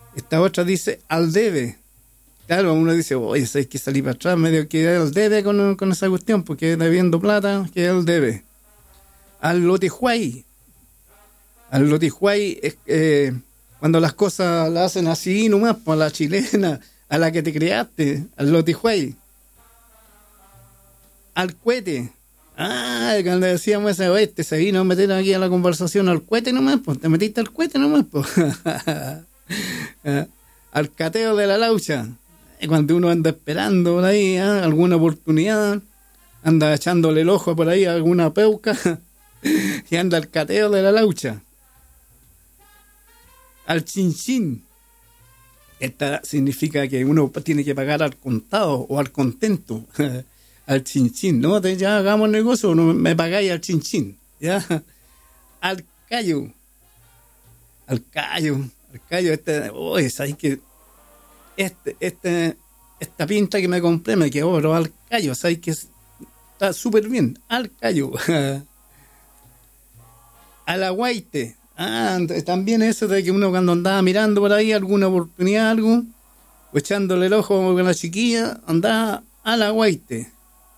Esta otra dice al debe. Claro, uno dice, oye, hay que salir para atrás, medio que al debe con esa cuestión, porque debiendo plata, que al debe. Al lotijuay. Al lotijuay es cuando las cosas las hacen así nomás, pues a la chilena, a la que te creaste, al lotijuay. Al cuete. Cuando decíamos eso, oye, se vino a meter aquí a la conversación al cuete nomás, pues te metiste al cuete nomás, pues. Al cateo de la laucha. Cuando uno anda esperando por ahí alguna oportunidad, anda echándole el ojo por ahí a alguna peuca y anda al cateo de la laucha. Al chinchín. Esta significa que uno tiene que pagar al contado o al contento. Al chinchín, ¿no? Ya hagamos negocio, no me pagáis al chinchín. ¿Ya? Al callo. Al callo. ¿Sabes qué? Esta pinta que me compré me quedó, pero al callo, ¿sabes qué? Está súper bien, al callo. Al aguaite. También eso de que uno cuando andaba mirando por ahí alguna oportunidad, algo, o echándole el ojo con la chiquilla, andaba al aguaite.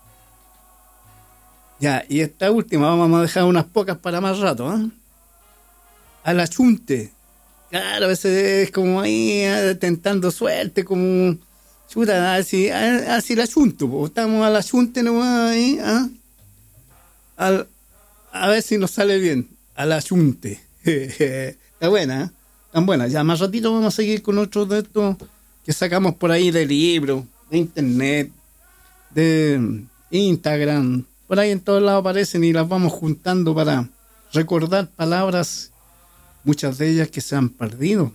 Ya, y esta última vamos a dejar unas pocas para más rato, Al achunte. Claro, a veces es como ahí tentando suerte, como chuta, así el asunto, pues. Estamos al achunte nomás ahí, a ver si nos sale bien, al achunte. Está buena, tan buena. Ya más ratito vamos a seguir con otros de estos que sacamos por ahí de libros, de internet, de Instagram, por ahí en todos lados aparecen y las vamos juntando para recordar palabras. Muchas de ellas que se han perdido.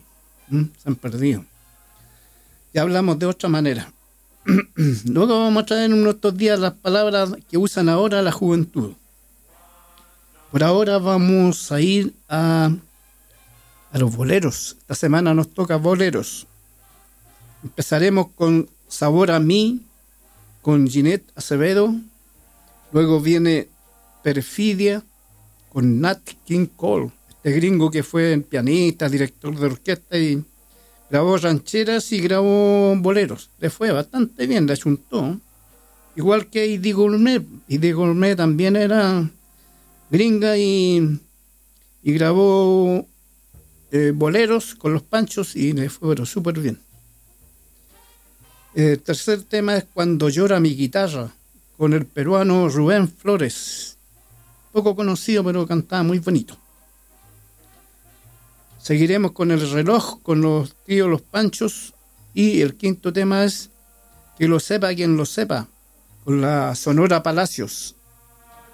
Ya hablamos de otra manera. Luego vamos a traer en estos días las palabras que usan ahora la juventud. Por ahora vamos a ir a los boleros. Esta semana nos toca boleros. Empezaremos con Sabor a mí, con Ginette Acevedo. Luego viene Perfidia, con Nat King Cole. Gringo que fue pianista, director de orquesta y grabó rancheras y grabó boleros. Le fue bastante bien, le achuntó. Igual que Idi Gourmet. Idi Gourmet también era gringa y grabó boleros con los Panchos y le fue súper bien. El tercer tema es Cuando llora mi guitarra, con el peruano Rubén Flores. Poco conocido, pero cantaba muy bonito. Seguiremos con El reloj, con los tíos Los Panchos. Y el quinto tema es Que lo sepa quien lo sepa, con la Sonora Palacios.